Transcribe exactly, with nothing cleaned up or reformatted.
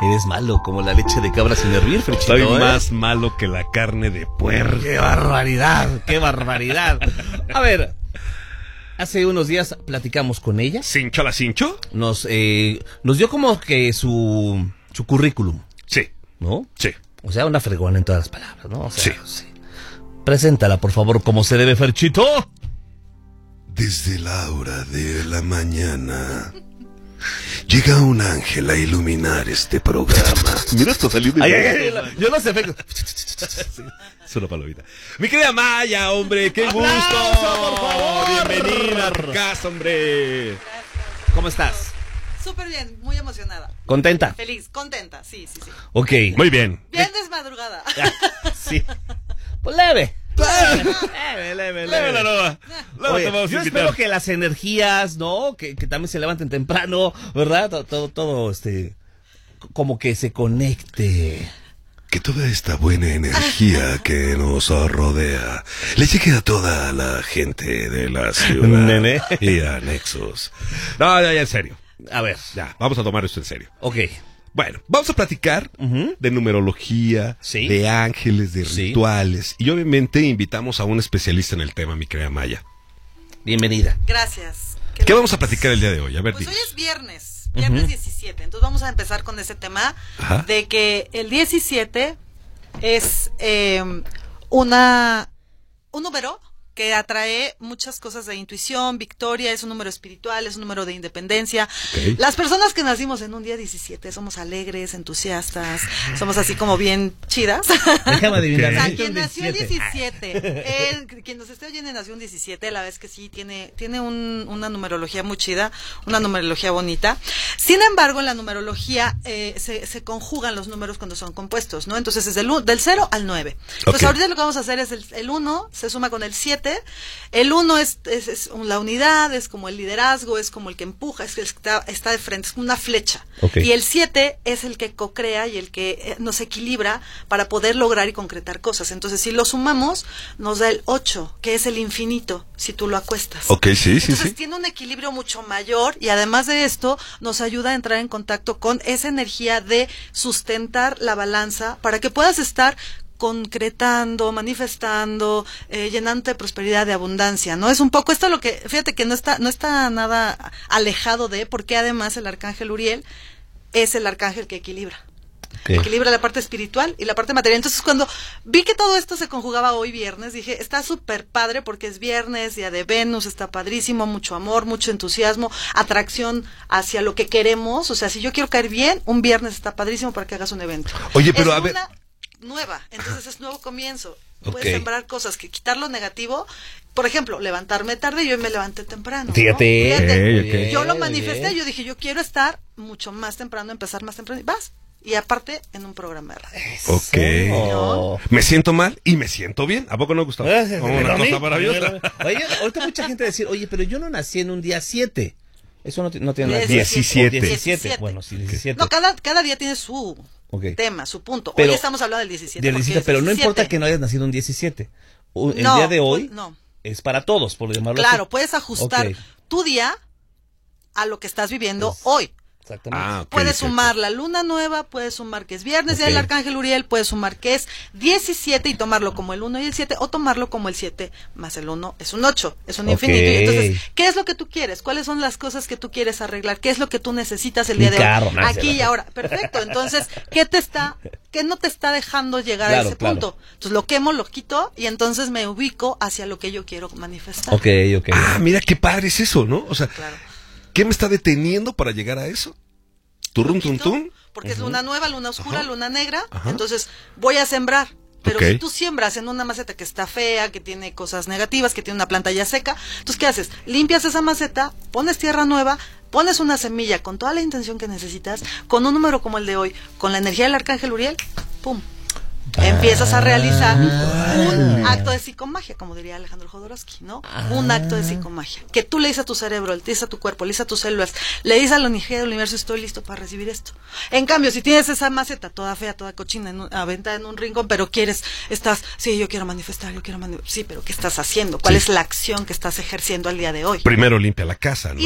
Eres malo como la leche de cabra sin hervir, Ferchito. Soy ¿eh? más malo que la carne de puerco. ¡Qué barbaridad! ¡Qué barbaridad! A ver, hace unos días platicamos con ella. ¿Cincho la cincho? Nos, eh, nos dio como que su, su currículum. Sí. ¿No? Sí. O sea, una fregona en todas las palabras, ¿no? O sea, Sí. sí. Preséntala, por favor, como se debe, Ferchito. Desde la hora de la mañana llega un ángel a iluminar este programa. Mira, esto salió de... Ay, ay, ay, ay, yo los efectos. Es una palomita. Mi querida Maya, hombre, qué gusto. ¡Aplauso, por favor! Bienvenida a tu casa, hombre. ¿Cómo estás? Súper bien, muy emocionada. ¿Contenta? Feliz, contenta, sí, sí, sí. Ok. Muy bien. Bien desmadrugada. Sí. Pues leve. Leve, leve, Leve la leve. nova. Luego Oye, te vamos a yo invitar. espero que las energías, ¿no? Que, que también se levanten temprano, ¿verdad? Todo, todo, todo, este, como que se conecte. Que toda esta buena energía que nos rodea le llegue a toda la gente de la ciudad Nene. y anexos. No, ya, ya, en serio. A ver. Ya, vamos a tomar esto en serio. Ok. Bueno, vamos a platicar Ujú. de numerología, Sí. de ángeles, de Sí. rituales. Y obviamente invitamos a un especialista en el tema, mi querida Maya. Bienvenida. Gracias. ¿Qué vamos a platicar el día de hoy? A ver, Pues hoy dinos. es viernes, viernes diecisiete. Entonces vamos a empezar con ese tema Ajá. de que el diecisiete es eh, una un número que atrae muchas cosas de intuición, victoria, es un número espiritual, es un número de independencia. Ok. Las personas que nacimos en un día diecisiete somos alegres, entusiastas, somos así como bien chidas. Déjame adivinar. O sea, ¿naciste quien un nació el diecisiete? diecisiete, él, quien nos esté oyendo y nació un diecisiete, la verdad es que sí, tiene, tiene un, una numerología muy chida, una numerología bonita. Sin embargo, en la numerología eh, se, se conjugan los números cuando son compuestos, ¿no? Entonces es del, u- del cero al nueve. Entonces Ok. ahorita lo que vamos a hacer es el, el uno se suma con el siete. El uno es, es, es la unidad, es como el liderazgo, es como el que empuja, es el que está, está de frente, es como una flecha. Ok. Y el siete es el que co-crea y el que eh, nos equilibra para poder lograr y concretar cosas. Entonces, si lo sumamos, nos da el ocho, que es el infinito, si tú lo acuestas. Ok, sí, sí, Entonces sí. tiene un equilibrio mucho mayor y además de esto nos ayuda a entrar en contacto con esa energía de sustentar la balanza para que puedas estar concretando, manifestando, eh, llenándote de prosperidad, de abundancia, ¿no? Es un poco esto lo que, fíjate que no está, no está nada alejado de, porque además el arcángel Uriel es el arcángel que equilibra. Okay. Equilibra la parte espiritual y la parte material. Entonces, cuando vi que todo esto se conjugaba hoy viernes, dije, está súper padre porque es viernes, día de Venus, está padrísimo, mucho amor, mucho entusiasmo, atracción hacia lo que queremos. O sea, si yo quiero caer bien, un viernes está padrísimo para que hagas un evento. Oye, pero es a ver- una nueva, entonces es nuevo comienzo. Puedes Ok. sembrar cosas, que quitar lo negativo. Por ejemplo, levantarme tarde, yo me levanté temprano, ¿no? Fíjate. Fíjate. Ok, ok. Yo lo Bien, manifesté, bien. yo dije, yo quiero estar mucho más temprano, empezar más temprano, y vas. Y aparte, en un programa de radio. Ok. Oh. Me siento mal y me siento bien. ¿A poco no, Gustavo? Eh, Como una pero a mí- cosa maravillosa. Oye, ahorita mucha gente va a decir, oye, pero yo no nací en un día siete. Eso no, ti- no tiene nada que ver. Diecisiete. O diecisiete. Diecisiete. Bueno, sí, diecisiete. No, cada, cada día tiene su Ok. tema, su punto. Pero- Hoy estamos hablando del diecisiete. Del porque diecisiete, es pero no diecisiete. importa que no hayas nacido un diecisiete. U- El No, día de hoy pues, no. es para todos, por llamarlo Claro, así. puedes ajustar Ok. tu día a lo que estás viviendo Pues, hoy. Exactamente. Ah, ok, Puedes ok, ok. sumar la luna nueva, puedes sumar que es viernes, día Ok. del arcángel Uriel, puedes sumar que es diecisiete y tomarlo como el uno y el siete, o tomarlo como el siete más el uno es un ocho, es un Ok. infinito. Y entonces, ¿qué es lo que tú quieres? ¿Cuáles son las cosas que tú quieres arreglar? ¿Qué es lo que tú necesitas el Mi día de carro, hoy? no, Aquí se y va. ahora. Perfecto. Entonces, ¿qué te está, qué no te está dejando llegar Claro, a ese claro. punto? Entonces, lo quemo, lo quito y entonces me ubico hacia lo que yo quiero manifestar. Ok, ok. Ah, mira qué padre es eso, ¿no? O sea, Claro. ¿qué me está deteniendo para llegar a eso? ¿Turrum, tum, Poquito, tum? porque es luna nueva, luna oscura, Ajá. luna negra, Ajá. entonces voy a sembrar. Pero Ok. si tú siembras en una maceta que está fea, que tiene cosas negativas, que tiene una planta ya seca, entonces ¿qué haces? Limpias esa maceta, pones tierra nueva, pones una semilla con toda la intención que necesitas, con un número como el de hoy, con la energía del arcángel Uriel, ¡pum! Empiezas a realizar un acto de psicomagia, como diría Alejandro Jodorowsky, ¿no? Un acto de psicomagia. Que tú le dices a tu cerebro, le dices a tu cuerpo, le dices a tus células, le dices al universo del universo, estoy listo para recibir esto. En cambio, si tienes esa maceta toda fea, toda cochina, en un, aventada en un rincón, pero quieres, estás, sí, yo quiero manifestar, yo quiero manifestar, sí, pero ¿qué estás haciendo? ¿Cuál Sí. es la acción que estás ejerciendo al día de hoy? Primero limpia la casa, ¿no?